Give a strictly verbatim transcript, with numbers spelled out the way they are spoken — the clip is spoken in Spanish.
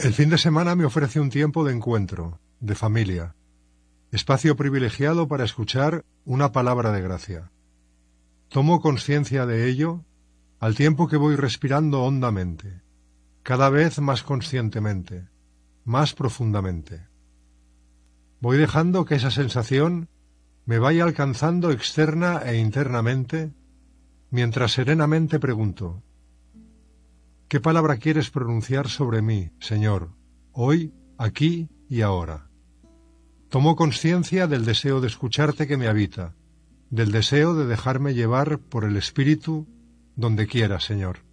El fin de semana me ofrece un tiempo de encuentro, de familia, espacio privilegiado para escuchar una palabra de gracia. Tomo conciencia de ello al tiempo que voy respirando hondamente, cada vez más conscientemente, más profundamente. Voy dejando que esa sensación me vaya alcanzando externa e internamente, mientras serenamente pregunto: ¿qué palabra quieres pronunciar sobre mí, Señor, hoy, aquí y ahora? Tomo conciencia del deseo de escucharte que me habita, del deseo de dejarme llevar por el Espíritu donde quiera, Señor.